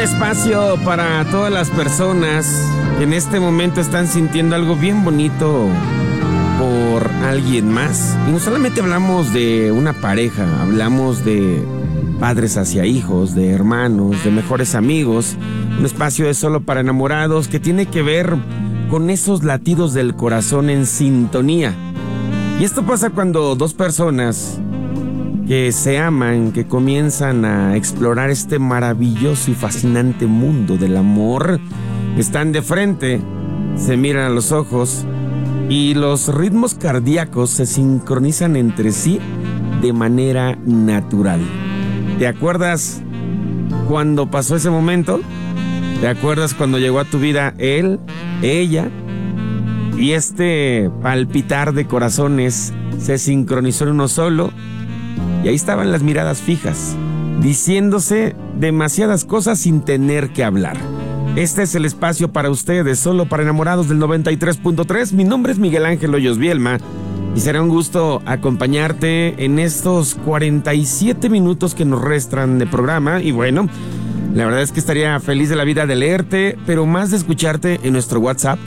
espacio para todas las personas que en este momento están sintiendo algo bien bonito por alguien más. Y no solamente hablamos de una pareja, hablamos de padres hacia hijos, de hermanos, de mejores amigos. Un espacio de solo para enamorados que tiene que ver con esos latidos del corazón en sintonía. Y esto pasa cuando dos personas que se aman, que comienzan a explorar este maravilloso y fascinante mundo del amor, están de frente, se miran a los ojos y los ritmos cardíacos se sincronizan entre sí de manera natural. ¿Te acuerdas cuando pasó ese momento? ¿Te acuerdas cuando llegó a tu vida él, ella? Y este palpitar de corazones se sincronizó en uno solo. Y ahí estaban las miradas fijas, diciéndose demasiadas cosas sin tener que hablar. Este es el espacio para ustedes, solo para enamorados del 93.3. Mi nombre es Miguel Ángel Hoyos Bielma y será un gusto acompañarte en estos 47 minutos que nos restan de programa. Y bueno, la verdad es que estaría feliz de la vida de leerte, pero más de escucharte en nuestro WhatsApp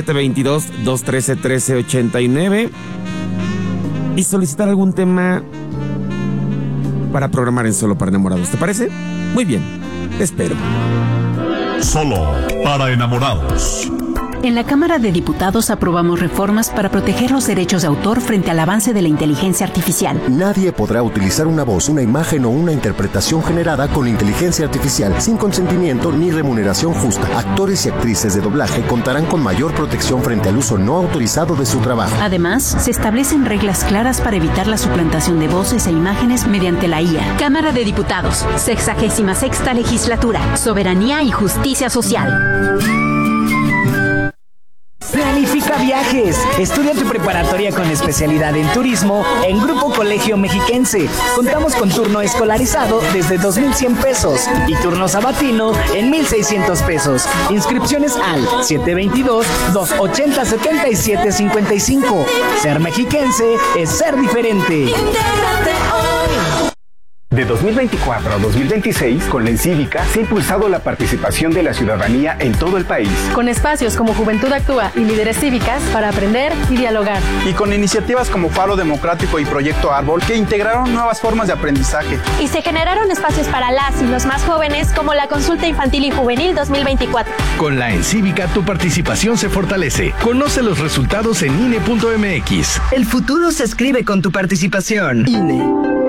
722-213-1389 y solicitar algún tema para programar en Solo para Enamorados. ¿Te parece? Muy bien, te espero. Solo para enamorados. En la Cámara de Diputados aprobamos reformas para proteger los derechos de autor frente al avance de la inteligencia artificial. Nadie podrá utilizar una voz, una imagen o una interpretación generada con inteligencia artificial sin consentimiento ni remuneración justa. Actores y actrices de doblaje contarán con mayor protección frente al uso no autorizado de su trabajo. Además, se establecen reglas claras para evitar la suplantación de voces e imágenes mediante la IA. Cámara de Diputados, 66ª Legislatura, Soberanía y Justicia Social. Planifica viajes. Estudia tu preparatoria con especialidad en turismo en Grupo Colegio Mexiquense. Contamos con turno escolarizado desde 2,100 pesos y turno sabatino en 1,600 pesos. Inscripciones al 722-280-7755. Ser mexiquense es ser diferente. Intégrate hoy. De 2024 a 2026, con la Encívica se ha impulsado la participación de la ciudadanía en todo el país. Con espacios como Juventud Actúa y Líderes Cívicas para aprender y dialogar. Y con iniciativas como Faro Democrático y Proyecto Árbol que integraron nuevas formas de aprendizaje. Y se generaron espacios para las y los más jóvenes como la Consulta Infantil y Juvenil 2024. Con la Encívica tu participación se fortalece. Conoce los resultados en INE.mx. El futuro se escribe con tu participación. INE.